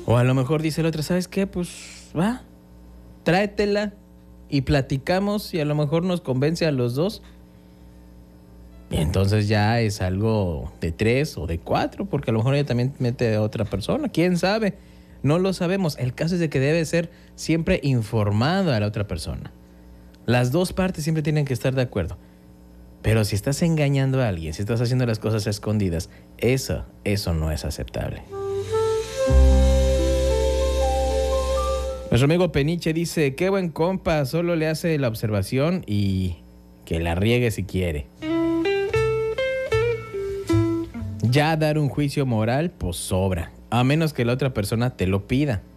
O a lo mejor dice el otro, ¿sabes qué? Pues va, tráetela y platicamos y a lo mejor nos convence a los dos. Y entonces ya es algo de 3 o de 4, porque a lo mejor ella también mete a otra persona. ¿Quién sabe? No lo sabemos. El caso es de que debe ser siempre informado a la otra persona. Las dos partes siempre tienen que estar de acuerdo. Pero si estás engañando a alguien, si estás haciendo las cosas a escondidas, eso no es aceptable. Nuestro amigo Peniche dice, qué buen compa, solo le hace la observación y que la riegue si quiere. Ya dar un juicio moral, pues sobra, a menos que la otra persona te lo pida.